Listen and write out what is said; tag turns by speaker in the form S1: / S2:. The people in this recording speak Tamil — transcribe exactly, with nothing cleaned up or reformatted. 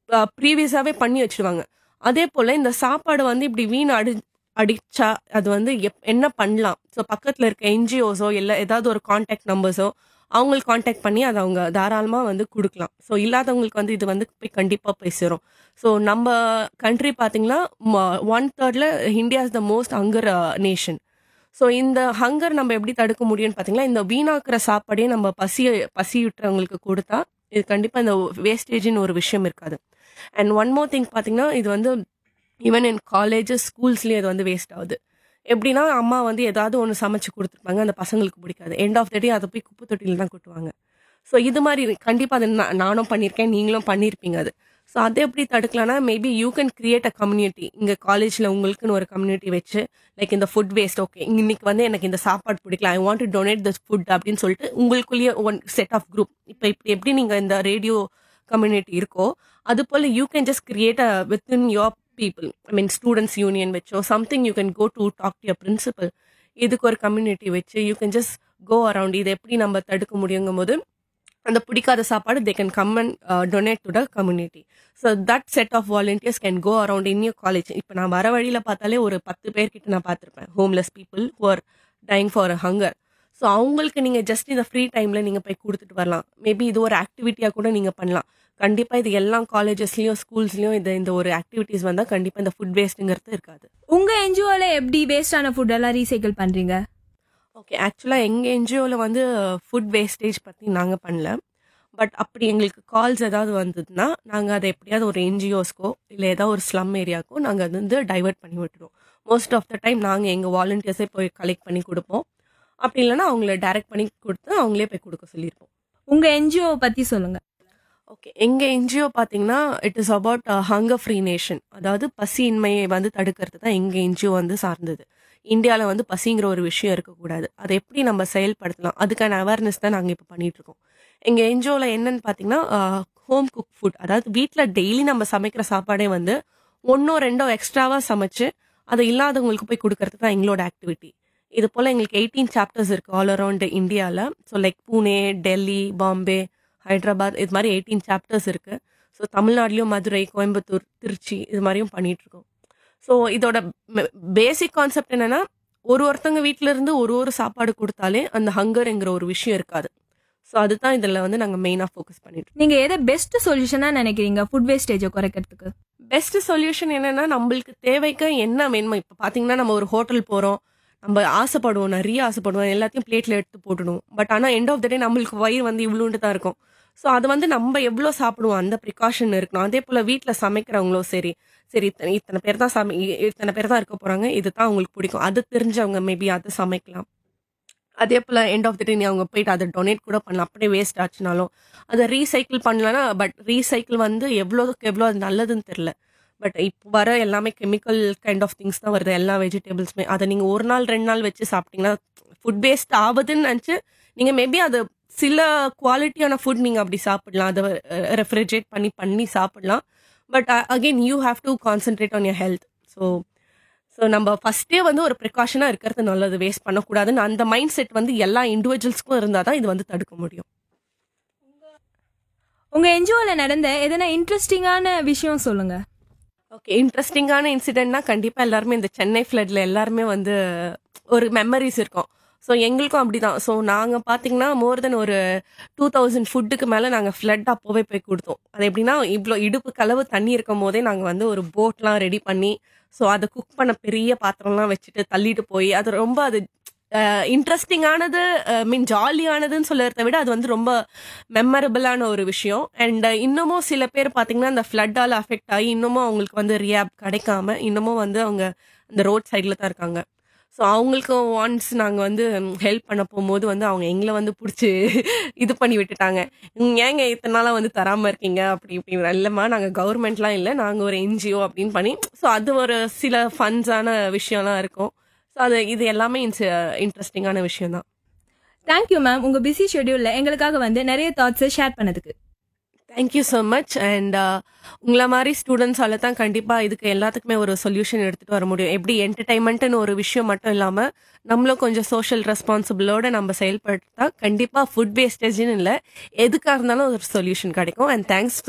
S1: ப்ரீவியஸாவே பண்ணி வச்சுருவாங்க. அதே போல இந்த சாப்பாடு வந்து இப்படி வீண் அடி அடிச்சா அது வந்து எப் என்ன பண்ணலாம்? ஸோ பக்கத்துல இருக்க என்ஜிஓஸோ இல்ல ஏதாவது ஒரு கான்டாக்ட் நம்பர்ஸோ அவங்களுக்கு கான்டாக்ட் பண்ணி அத அவங்க தாராளமா வந்து குடுக்கலாம். ஸோ இல்லாதவங்களுக்கு வந்து இது வந்து போய் கண்டிப்பா போய் சேரும். ஸோ நம்ம கண்ட்ரி பார்த்தீங்கன்னா, ம one தேர்ட்ல India is the most hunger nation. So இந்த ஹங்கர் நம்ம எப்படி தடுக்க முடியும்னு பார்த்தீங்கன்னா, இந்த வீணாக்குற சாப்பாடே நம்ம பசிய பசியுற்றவங்களுக்கு குடுத்தா, இது கண்டிப்பா இந்த வேஸ்டேஜ்ன்னு ஒரு விஷயம் இருக்காது. அண்ட் ஒன் மோர் திங் பார்த்தீங்கன்னா, இது வந்து ஈவன் இன் காலேஜஸ், ஸ்கூல்ஸ்லயும் இது வந்து வேஸ்ட் ஆகுது. எப்படின்னா, அம்மா வந்து ஏதாவது ஒண்ணு சமைச்சு குடுத்துருப்பாங்க. அந்த பசங்களுக்கு பிடிக்காது. எண்ட் ஆஃப் த டே அத போய் குப்பை தொட்டியில தான் கொட்டுவாங்க. ஸோ இது மாரி கண்டிப்பா அது நா நானும் பண்ணியிருக்கேன். நீங்களும் பண்ணியிருப்பீங்க அது. ஸோ அத எப்படி தடுக்கலாம்னா, maybe you can create a community. இங்க காலேஜ்ல உங்களுக்குன்னு ஒரு கம்யூனிட்டி வச்சு, லைக் இந்த ஃபுட் வேஸ்ட் ஓகே. இன்னைக்கு வந்து எனக்கு இந்த சாப்பாடு பிடிக்கல. I want to donate this food அப்படின்னு சொல்லிட்டு உங்களுக்குள்ளேயே ஒன் செட் ஆஃப் குரூப். இப்ப இப்ப எப்படி நீங்க இந்த ரேடியோ கம்யூனிட்டி இருக்கோ, அதுபோல you can just create a within your people. I mean students union வச்சோ, something you can go to talk to your principal. இதுக்கு ஒரு கம்யூனிட்டி வச்சு, you can just go around. இத எப்படி நம்ம தடுக்க முடியுங்கும்போது, அந்த பிடிக்காத சாப்பாடு they can come and donate to the community. So that set of volunteers can go around in your college. இப்போ நான் வர வழியில பார்த்தாலே ஒரு பத்து பேர்கிட்ட நான் பார்த்துருப்பேன். Homeless people who are dyeing for hunger. So அவங்களுக்கு நீங்க ஜஸ்ட் இந்த ஃப்ரீ டைம்ல நீங்க போய் குடுத்துட்டு வரலாம். மேபி இது ஒரு ஆக்டிவிட்டியா கூட நீங்க பண்ணலாம். கண்டிப்பா இது எல்லா காலேஜஸ்லயும், ஸ்கூல்ஸ்லயும் இது இந்த ஒரு ஆக்டிவிட்டீஸ் வந்தா கண்டிப்பா இந்த ஃபுட் வேஸ்ட்ங்கிறது இருக்காது.
S2: உங்க என்ஜிஓல எப்படி வேஸ்டான ஃபுட் எல்லாம் ரீசைக்கிள் பண்றீங்க?
S1: ஓகே. ஆக்சுவலா எங்க என்ஜிஓல வந்து ஃபுட் வேஸ்டேஜ் பத்தி நாங்க பண்ணல. பட் அப்படி எங்களுக்கு கால்ஸ் ஏதாவது வந்ததுன்னா, நாங்க அத எப்படியாவது ஒரு என்ஜிஓஸ்க்கோ இல்ல ஏதாவது ஒரு ஸ்லம் ஏரியாக்கோ நாங்க அது வந்து டைவர்ட் பண்ணி விட்டுருவோம். மோஸ்ட் ஆஃப் த டைம் நாங்க எங்க வாலண்டியர்ஸே போய் கலெக்ட் பண்ணி குடுப்போம். அப்படி இல்லன்னா அவங்கள டைரக்ட் பண்ணி குடுத்து அவங்களே போய் குடுக்க சொல்லிருப்போம்.
S2: உங்க என்ஜிஓ பத்தி சொல்லுங்க.
S1: ஓகே. எங்க என்ஜிஓ பார்த்தீங்கன்னா, it is about a hunger free nation. அதாவது பசியின்மையை வந்து தடுக்கிறது தான் எங்க என்ஜிஓ வந்து சார்ந்தது. இந்தியால வந்து பசிங்கிற ஒரு விஷயம் இருக்கக்கூடாது. அத எப்படி நம்ம செயல்படுத்தலாம்? அதுக்கான அவேர்னஸ் தான் நாங்க இப்ப பண்ணிட்டு இருக்கோம். எங்க என்ஜிஓல என்னன்னு பார்த்தீங்கன்னா, அ ஹோம் குக் ஃபுட். அதாவது வீட்ல டெய்லி நம்ம சமைக்கிற சாப்பாடே வந்து ஒன்னோ ரெண்டோ எக்ஸ்ட்ராவா சமைச்சு, அத இல்லாதவங்களுக்கு போய் குடுக்கறது தான் எங்களோட ஆக்டிவிட்டி. இது போல எங்களுக்கு பதினெட்டு சாப்டர்ஸ் இருக்கு ஆல் அரவுண்ட் இந்தியால. ஸோ லைக் பூனே, டெல்லி, பாம்பே, ஹைதராபாத் இது மாதிரி பதினெட்டு சாப்டர்ஸ் இருக்கு. ஸோ தமிழ்நாட்டிலயும் மதுரை, கோயம்புத்தூர், திருச்சி இது மாதிரியும் பண்ணிட்டு இருக்கோம். ஸோ இதோட பேசிக் கான்செப்ட் என்னன்னா, ஒரு ஒருத்தவங்க வீட்ல இருந்து ஒரு ஒரு சாப்பாடு குடுத்தாலே அந்த ஹங்கர்ங்கிற ஒரு விஷயம் இருக்காது. ஸோ அதுதான் இதுல வந்து நாங்க மெயினா ஃபோக்கஸ் பண்ணிட்டு இருக்கோம்.
S2: நீங்க எதை பெஸ்ட் சொல்யூஷனா நினைக்கிறீங்க ஃபுட் வேஸ்டேஜை குறைக்கிறதுக்கு?
S1: பெஸ்ட் சொல்யூஷன் என்னன்னா, நம்மளுக்கு தேவைக்கு என்ன வேணுமோ இப்ப பாத்தீங்கன்னா, நம்ம ஒரு ஹோட்டல் போறோம். நம்ம ஆசைப்படுவோம், நிறைய ஆசைப்படுவோம். எல்லாத்தையும் பிளேட்ல எடுத்து போட்டுடுவோம். பட் ஆனா எண்ட் ஆஃப் த டே நம்மளுக்கு வயிறு வந்து இவ்வளோண்டு தான் இருக்கும். ஸோ அது வந்து நம்ம எவ்வளோ சாப்பிடுவோம் அந்த ப்ரிகாஷன் இருக்கணும். அதே போல வீட்ல சமைக்கிறவங்களும் சரி, சரி இத்தனை இத்தனை பேர் தான் சமை இ- இத்தனை பேர் தான் இருக்க போறாங்க. இதுதான் அவங்களுக்கு பிடிக்கும். அது தெரிஞ்சவங்க மேபி அதை சமைக்கலாம். அதே போல எண்ட் ஆஃப் த டே அவங்க போயிட்டு அதை டொனேட் கூட பண்ணலாம். அப்படியே வேஸ்ட் ஆச்சுனாலும் அதை ரீசைக்கிள் பண்ணலன்னா, பட் ரீசைக்கிள் வந்து எவ்வளோக்கு எவ்வளோ அது நல்லதுன்னு தெரியல. பட் இப்போ வர எல்லாமே கெமிக்கல் கைண்ட் ஆஃப் திங்ஸ் தான் வருது. எல்லா வெஜிடபிள்ஸுமே அதை நீங்க ஒரு நாள் ரெண்டு நாள் வச்சு சாப்பிட்டீங்கன்னா ஃபுட் வேஸ்ட் ஆகுதுன்னு நினச்சி நீங்க மேபி அது சில குவாலிட்டியான ஃபுட் நீங்க அப்படி சாப்பிடலாம். அதை ரெஃப்ரிஜரேட் பண்ணி பண்ணி சாப்பிடலாம். But again you have to concentrate on your health. So so நம்ம ஃபர்ஸ்டே வந்து ஒரு ப்ரிகாஷனாக இருக்கிறது நல்லது. வேஸ்ட் பண்ணக்கூடாதுன்னு அந்த மைண்ட் செட் வந்து எல்லா இண்டிவிஜுவல்ஸ்க்கும் இருந்தால் தான் இது வந்து தடுக்க முடியும்.
S2: உங்க என்ஜிஓல நடந்த எதனா இன்ட்ரெஸ்டிங்கான விஷயம் சொல்லுங்க.
S1: ஓகே. இன்ட்ரெஸ்டிங்கான இன்சிடென்ட்னா கண்டிப்பாக எல்லாருமே இந்த சென்னை ஃப்ளட்ல எல்லாருமே வந்து ஒரு மெமரிஸ் இருக்கும். ஸோ எங்களுக்கும் அப்படிதான். ஸோ நாங்கள் பார்த்தீங்கன்னா மோர் தென் ஒரு டூ தௌசண்ட் ஃபுட்டுக்கு மேலே நாங்கள் ஃப்ளட் அப்போவே போய் கொடுத்தோம். அது எப்படின்னா இவ்வளோ இடுப்பு கலவு தண்ணி இருக்கும் போதே நாங்கள் வந்து ஒரு போட்லாம் ரெடி பண்ணி, ஸோ அதை குக் பண்ண பெரிய பாத்திரம்லாம் வச்சுட்டு தள்ளிட்டு போய் அது ரொம்ப அது இன்ட்ரெஸ்டிங்கானது, மீன் ஜாலியானதுன்னு சொல்லுறத விட அது வந்து ரொம்ப மெமரபிளான ஒரு விஷயம். அண்ட் இன்னமும் சில பேர் பார்த்தீங்கன்னா அந்த ஃப்ளட்டால் அஃபெக்ட் ஆகி இன்னமும் அவங்களுக்கு வந்து ரியாப் கிடைக்காம இன்னமும் வந்து அவங்க அந்த ரோட் சைடில் தான் இருக்காங்க. ஸோ அவங்களுக்கு ஒன்ஸ் நாங்கள் வந்து ஹெல்ப் பண்ண போகும்போது வந்து அவங்க எங்களை வந்து பிடிச்சி இது பண்ணி விட்டுட்டாங்க. "உம், ஏங்க இத்தனை நாளாக வந்து தராமல் இருக்கீங்க அப்படி இப்படி." இல்லைம்மா, நாங்கள் கவர்மெண்ட்லாம் இல்லை, நாங்கள் ஒரு என்ஜிஓ அப்படின்னு பண்ணி, ஸோ அது ஒரு சில ஃபன்ஸான விஷயம்லாம் இருக்கும். ஸோ அது இது எல்லாமே இன்ட்ரெஸ்டிங்கான விஷயம் தான்.
S2: தேங்க்யூ மேம், உங்க பிஸி ஷெட்யூல்ல எங்களுக்காக வந்து நிறைய தாட்ஸை ஷேர் பண்ணதுக்கு.
S1: Thank you so much. அண்ட் உங்களை மாதிரி ஸ்டூடெண்ட்ஸால தான் கண்டிப்பாக இதுக்கு எல்லாத்துக்குமே ஒரு சொல்யூஷன் எடுத்துகிட்டு வர முடியும். எப்படி என்டர்டைன்மெண்ட்டுன்னு ஒரு விஷயம் மட்டும் இல்லாமல் நம்மளும் கொஞ்சம் சோஷியல் ரெஸ்பான்சிபிளோட நம்ம செயல்படுத்தா கண்டிப்பாக ஃபுட் வேஸ்டேஜ்னு இல்லை, எதுக்காக இருந்தாலும் ஒரு சொல்யூஷன் கிடைக்கும். And thanks